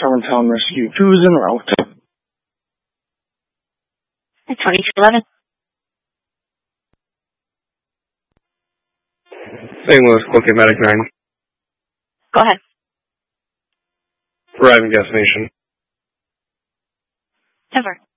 Town Rescue 2 is en route. 2211. St. Louis, locate Medic 9. Go ahead. Arriving destination. Ever.